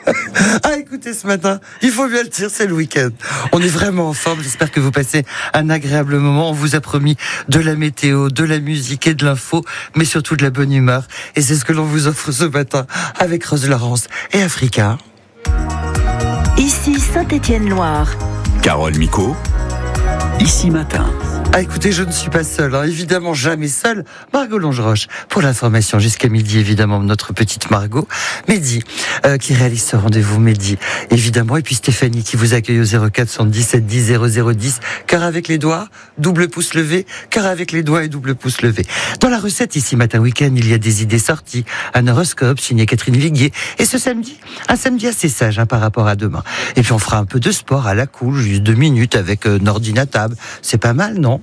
Ah, écoutez, ce matin, il faut bien le dire, c'est le week-end. On est vraiment en forme. J'espère que vous passez un agréable moment. On vous a promis de la météo, de la musique et de l'info, mais surtout de la bonne humeur. Et c'est ce que l'on vous offre ce matin avec Rose Laurence et Africa. Ici Saint-Étienne-Loire. Carole Micot, Ici Matin. Ah, écoutez, je ne suis pas seule, évidemment jamais seule. Margot Longeroche, pour l'information jusqu'à midi, évidemment, notre petite Margot. Mehdi, qui réalise ce rendez-vous, Mehdi, évidemment. Et puis Stéphanie, qui vous accueille au 04 77 10 0010. Cœur avec les doigts, double pouce levé. Cœur avec les doigts et double pouce levé. Dans la recette, Ici Matin Week-end, il y a des idées sorties. Un horoscope signé Catherine Viguier. Et ce samedi, un samedi assez sage par rapport à demain. Et puis on fera un peu de sport à la cool, juste 2 minutes avec Nordine à table. C'est pas mal, non?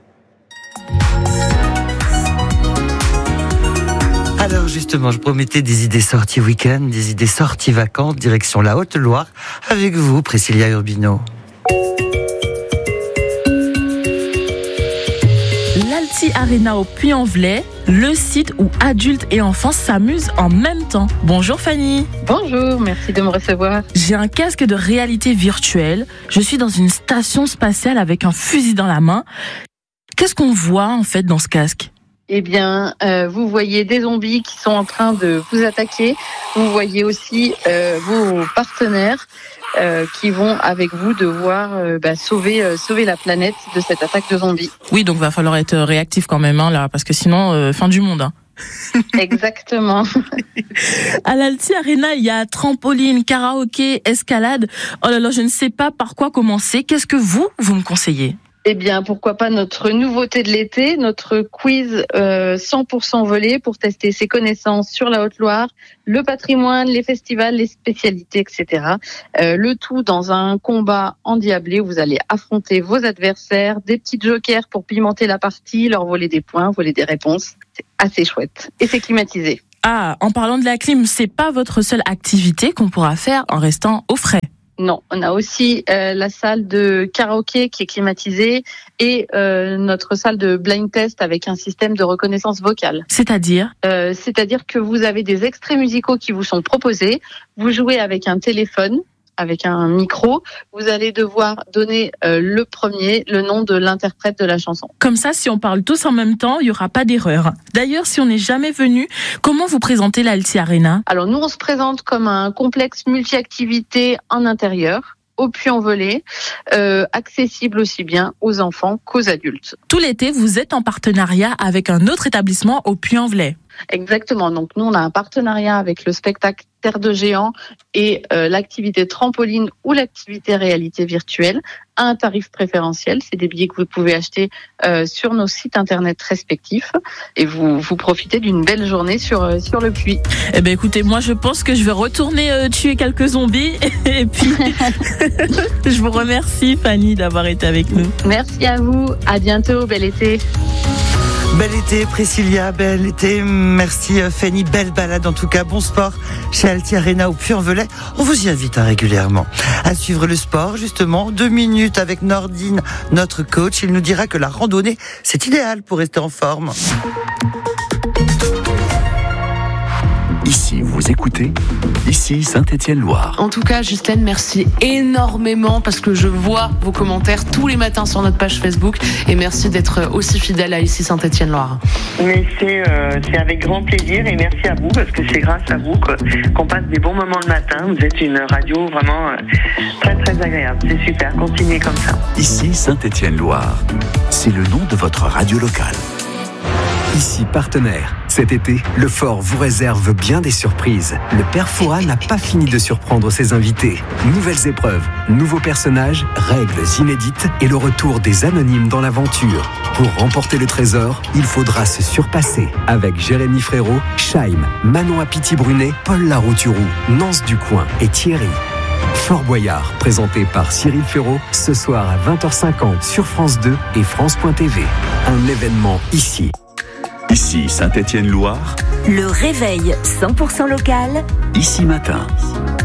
Alors justement, je promettais des idées sorties week-end, des idées sorties vacances, direction la Haute-Loire, avec vous, Priscilla Urbino. L'Alti Arena au Puy-en-Velay, le site où adultes et enfants s'amusent en même temps. Bonjour Fanny. Bonjour, merci de me recevoir. J'ai un casque de réalité virtuelle. Je suis dans une station spatiale avec un fusil dans la main. Qu'est-ce qu'on voit en fait dans ce casque ? Eh bien, vous voyez des zombies qui sont en train de vous attaquer. Vous voyez aussi vos partenaires qui vont avec vous devoir sauver la planète de cette attaque de zombies. Oui, donc va falloir être réactif quand même là, parce que sinon fin du monde. Exactement. À l'Alti Arena, il y a trampoline, karaoké, escalade. Oh là là, je ne sais pas par quoi commencer. Qu'est-ce que vous me conseillez ? Eh bien, pourquoi pas notre nouveauté de l'été, notre quiz 100% volé pour tester ses connaissances sur la Haute-Loire, le patrimoine, les festivals, les spécialités, etc. Le tout dans un combat endiablé où vous allez affronter vos adversaires, des petits jokers pour pimenter la partie, leur voler des points, voler des réponses. C'est assez chouette. Et c'est climatisé. Ah, en parlant de la clim, c'est pas votre seule activité qu'on pourra faire en restant au frais. Non, on a aussi la salle de karaoké qui est climatisée et notre salle de blind test avec un système de reconnaissance vocale. C'est-à-dire que vous avez des extraits musicaux qui vous sont proposés, vous jouez avec un téléphone, avec un micro, vous allez devoir donner le nom de l'interprète de la chanson. Comme ça, si on parle tous en même temps, il n'y aura pas d'erreur. D'ailleurs, si on n'est jamais venu, comment vous présentez l'Alti Arena ? Alors nous, on se présente comme un complexe multi-activités en intérieur, au Puy-en-Velay, accessible aussi bien aux enfants qu'aux adultes. Tout l'été, vous êtes en partenariat avec un autre établissement au Puy-en-Velay. Exactement. Donc nous, on a un partenariat avec le spectacle Terre de Géants et l'activité trampoline ou l'activité réalité virtuelle à un tarif préférentiel. C'est des billets que vous pouvez acheter sur nos sites internet respectifs et vous profitez d'une belle journée sur le Puy. Eh ben écoutez, moi je pense que je vais retourner tuer quelques zombies et puis je vous remercie Fanny d'avoir été avec nous. Merci à vous. À bientôt. Bel été. Bel été, Priscilla, bel été. Merci Fanny, belle balade en tout cas. Bon sport chez Alti Arena au Puy-en-Velay. On vous y invite régulièrement à suivre le sport, justement. 2 minutes avec Nordine, notre coach. Il nous dira que la randonnée, c'est idéal pour rester en forme. Ici, vous écoutez Ici Saint-Étienne-Loire. En tout cas, Ghislaine, merci énormément parce que je vois vos commentaires tous les matins sur notre page Facebook et merci d'être aussi fidèle à Ici Saint-Étienne-Loire. Mais c'est avec grand plaisir et merci à vous parce que c'est grâce à vous qu'on passe des bons moments le matin. Vous êtes une radio vraiment très très agréable. C'est super, continuez comme ça. Ici Saint-Étienne-Loire. C'est le nom de votre radio locale. Ici partenaire. Cet été, le Fort vous réserve bien des surprises. Le Père Fouras n'a pas fini de surprendre ses invités. Nouvelles épreuves, nouveaux personnages, règles inédites et le retour des anonymes dans l'aventure. Pour remporter le trésor, il faudra se surpasser avec Jérémy Frérot, Chaim, Manon Apiti-Brunet, Paul Larouturou, Nance Ducoing et Thierry. Fort Boyard, présenté par Cyril Ferraud, ce soir à 20h50 sur France 2 et France.tv. Un événement ici. Ici Saint-Étienne-Loire. Le réveil 100% local. Ici Matin.